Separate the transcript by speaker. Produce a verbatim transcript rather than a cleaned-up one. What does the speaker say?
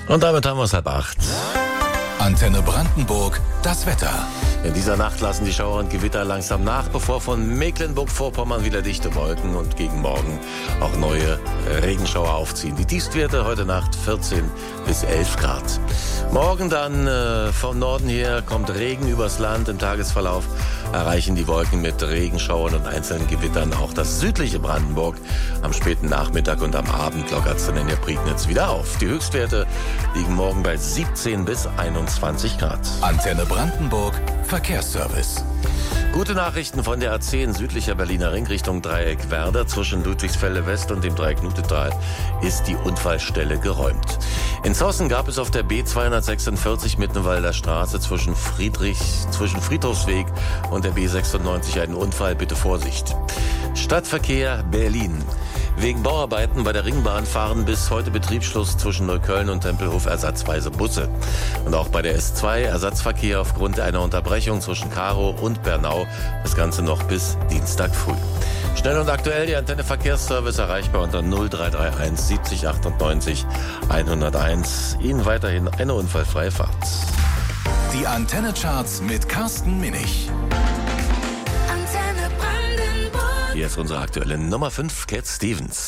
Speaker 1: Und damit haben wir es halb acht.
Speaker 2: Antenne Brandenburg, das Wetter.
Speaker 1: In dieser Nacht lassen die Schauer und Gewitter langsam nach, bevor von Mecklenburg-Vorpommern wieder dichte Wolken und gegen Morgen auch neue Regenschauer aufziehen. Die Tiefstwerte heute Nacht vierzehn bis elf Grad. Morgen dann äh, vom Norden her kommt Regen übers Land. Im Tagesverlauf erreichen die Wolken mit Regenschauern und einzelnen Gewittern auch das südliche Brandenburg. Am späten Nachmittag und am Abend lockert es dann in der Prignitz wieder auf. Die Höchstwerte liegen morgen bei siebzehn bis einundzwanzig Grad.
Speaker 2: Antenne Brandenburg, Verkehrsservice.
Speaker 1: Gute Nachrichten von der A zehn südlicher Berliner Ring Richtung Dreieck Werder. Zwischen Ludwigsfelde West und dem Dreieck Nutetal ist die Unfallstelle geräumt. In Zossen gab es auf der B zweihundertsechsundvierzig Mittenwalder Straße zwischen Friedrich, zwischen Friedhofsweg und der B sechsundneunzig einen Unfall. Bitte Vorsicht. Stadtverkehr Berlin. Wegen Bauarbeiten bei der Ringbahn fahren bis heute Betriebsschluss zwischen Neukölln und Tempelhof ersatzweise Busse. Und auch bei der S zwei Ersatzverkehr aufgrund einer Unterbrechung zwischen Karow und Bernau. Das Ganze noch bis Dienstag früh. Schnell und aktuell die Antenne Verkehrsservice erreichbar unter null drei drei eins siebzig achtundneunzig hunderteins. Ihnen weiterhin eine unfallfreie Fahrt.
Speaker 2: Die Antenne Charts mit Carsten Minich.
Speaker 1: Hier ist unsere aktuelle Nummer fünf, Cat Stevens.